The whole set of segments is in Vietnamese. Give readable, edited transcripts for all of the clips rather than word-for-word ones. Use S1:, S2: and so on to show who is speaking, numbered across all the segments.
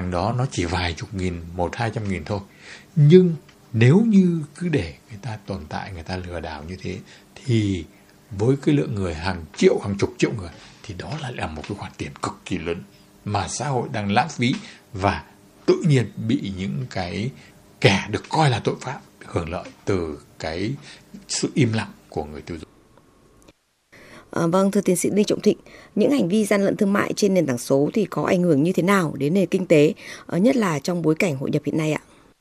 S1: hàng đó nó chỉ vài chục nghìn, 100-200 nghìn thôi. Nhưng nếu như cứ để người ta tồn tại, người ta lừa đảo như thế, thì với cái lượng người hàng triệu, hàng chục triệu người, thì đó lại là một cái khoản tiền cực kỳ lớn mà xã hội đang lãng phí, và tự nhiên bị những cái kẻ được coi là tội phạm hưởng lợi từ cái sự im lặng của người tiêu dùng.
S2: Vâng, thưa tiến sĩ Đinh Trọng Thịnh, những hành vi gian lận thương mại trên nền tảng số thì có ảnh hưởng như thế nào đến nền kinh tế, nhất là trong bối cảnh hội nhập hiện nay ạ?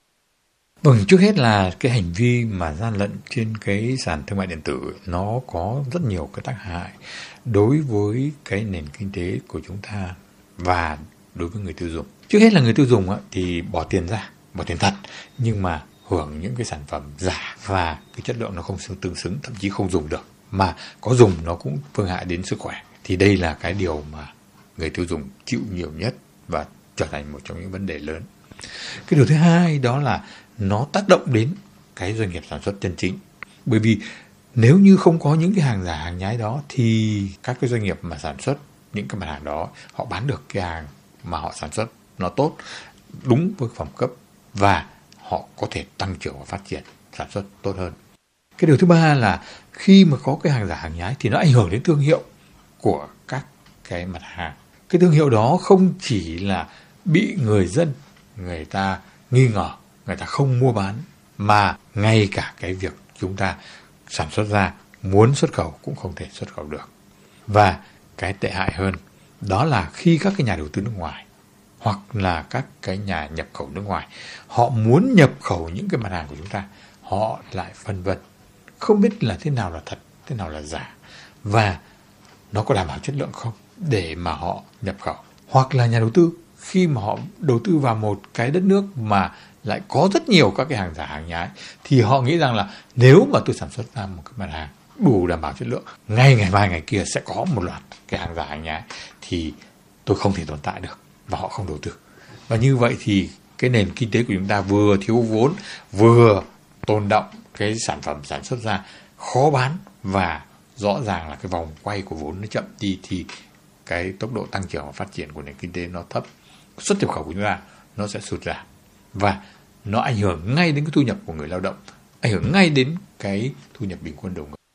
S1: Vâng, trước hết là cái hành vi mà gian lận trên cái sàn thương mại điện tử nó có rất nhiều cái tác hại đối với cái nền kinh tế của chúng ta và đối với người tiêu dùng. Trước hết là người tiêu dùng thì bỏ tiền ra, bỏ tiền thật, nhưng mà hưởng những cái sản phẩm giả và cái chất lượng nó không tương xứng, thậm chí không dùng được, mà có dùng nó cũng phương hại đến sức khỏe. Thì đây là cái điều mà người tiêu dùng chịu nhiều nhất và trở thành một trong những vấn đề lớn. Cái điều thứ hai đó là nó tác động đến cái doanh nghiệp sản xuất chân chính. Bởi vì nếu như không có những cái hàng giả, hàng nhái đó, thì các cái doanh nghiệp mà sản xuất những cái mặt hàng đó, họ bán được cái hàng mà họ sản xuất nó tốt, đúng với phẩm cấp, và họ có thể tăng trưởng và phát triển sản xuất tốt hơn. Cái điều thứ ba là khi mà có cái hàng giả, hàng nhái thì nó ảnh hưởng đến thương hiệu của các cái mặt hàng. Cái thương hiệu đó không chỉ là bị người dân người ta nghi ngờ, người ta không mua bán, mà ngay cả cái việc chúng ta sản xuất ra muốn xuất khẩu cũng không thể xuất khẩu được. Và cái tệ hại hơn đó là khi các cái nhà đầu tư nước ngoài hoặc là các cái nhà nhập khẩu nước ngoài, họ muốn nhập khẩu những cái mặt hàng của chúng ta, họ lại phân vân, không biết là thế nào là thật, thế nào là giả, và nó có đảm bảo chất lượng không để mà họ nhập khẩu. Hoặc là nhà đầu tư khi mà họ đầu tư vào một cái đất nước mà lại có rất nhiều các cái hàng giả, hàng nhái, thì họ nghĩ rằng là nếu mà tôi sản xuất ra một cái mặt hàng đủ đảm bảo chất lượng, ngày mai ngày kia sẽ có một loạt cái hàng giả, hàng nhái, thì tôi không thể tồn tại được, và họ không đầu tư. Và như vậy thì cái nền kinh tế của chúng ta vừa thiếu vốn, vừa tồn đọng cái sản phẩm sản xuất ra khó bán, và rõ ràng là cái vòng quay của vốn nó chậm đi, thì cái tốc độ tăng trưởng và phát triển của nền kinh tế nó thấp, xuất nhập khẩu của chúng ta nó sẽ sụt giảm, và nó ảnh hưởng ngay đến cái thu nhập của người lao động, ảnh hưởng ngay đến cái thu nhập bình quân đầu người.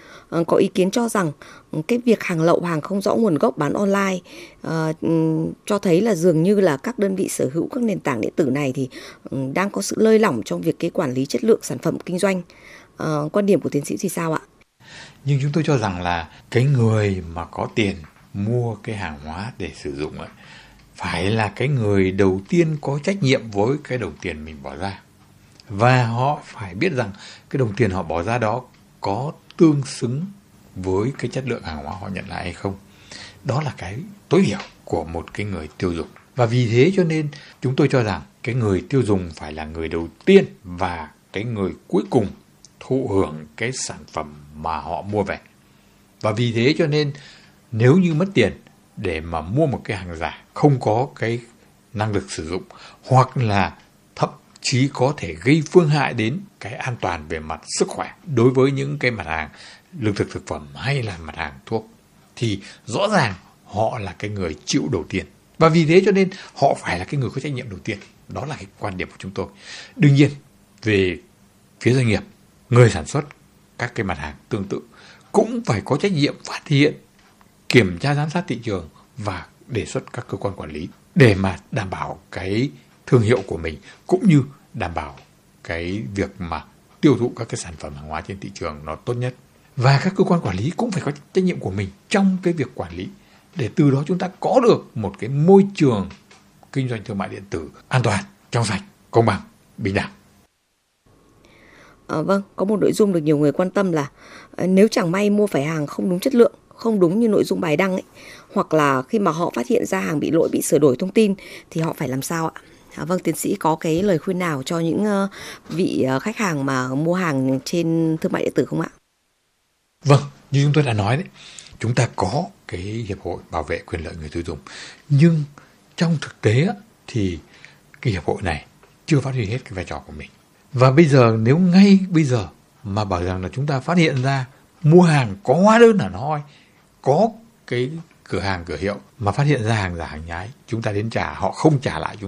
S2: Có ý kiến cho rằng cái việc hàng lậu, hàng không rõ nguồn gốc bán online cho thấy là dường như là các đơn vị sở hữu các nền tảng điện tử này thì đang có sự lơi lỏng trong việc cái quản lý chất lượng sản phẩm kinh doanh. Quan điểm của tiến sĩ thì sao ạ?
S1: Nhưng chúng tôi cho rằng là cái người mà có tiền mua cái hàng hóa để sử dụng ấy, phải là cái người đầu tiên có trách nhiệm với cái đồng tiền mình bỏ ra. Và họ phải biết rằng cái đồng tiền họ bỏ ra đó có tương xứng với cái chất lượng hàng hóa họ nhận lại hay không. Đó là cái tối thiểu của một cái người tiêu dùng. Và vì thế cho nên chúng tôi cho rằng cái người tiêu dùng phải là người đầu tiên và cái người cuối cùng thụ hưởng cái sản phẩm mà họ mua về. Và vì thế cho nên nếu như mất tiền để mà mua một cái hàng giả không có cái năng lực sử dụng, hoặc là thậm chí có thể gây phương hại đến cái an toàn về mặt sức khỏe đối với những cái mặt hàng lương thực thực phẩm hay là mặt hàng thuốc, thì rõ ràng họ là cái người chịu đầu tiên. Và vì thế cho nên họ phải là cái người có trách nhiệm đầu tiên. Đó là cái quan điểm của chúng tôi. Đương nhiên, về phía doanh nghiệp, người sản xuất các cái mặt hàng tương tự cũng phải có trách nhiệm phát hiện, kiểm tra giám sát thị trường và đề xuất các cơ quan quản lý để mà đảm bảo cái thương hiệu của mình, cũng như đảm bảo cái việc mà tiêu thụ các cái sản phẩm hàng hóa trên thị trường nó tốt nhất. Và các cơ quan quản lý cũng phải có trách nhiệm của mình trong cái việc quản lý, để từ đó chúng ta có được một cái môi trường kinh doanh thương mại điện tử an toàn, trong sạch, công bằng, bình đẳng.
S2: Vâng, có một nội dung được nhiều người quan tâm là nếu chẳng may mua phải hàng không đúng chất lượng, không đúng như nội dung bài đăng ấy, hoặc là khi mà họ phát hiện ra hàng bị lỗi, bị sửa đổi thông tin, thì họ phải làm sao ạ? Vâng, tiến sĩ có cái lời khuyên nào cho những vị khách hàng mà mua hàng trên thương mại điện tử không ạ?
S1: Vâng, như chúng tôi đã nói đấy, chúng ta có cái hiệp hội bảo vệ quyền lợi người tiêu dùng, nhưng trong thực tế thì cái hiệp hội này chưa phát huy hết cái vai trò của mình. Và bây giờ nếu ngay bây giờ mà bảo rằng là chúng ta phát hiện ra mua hàng có hóa đơn hẳn hoi, có cái cửa hàng cửa hiệu mà phát hiện ra hàng giả, hàng nhái, chúng ta đến trả, họ không trả lại chúng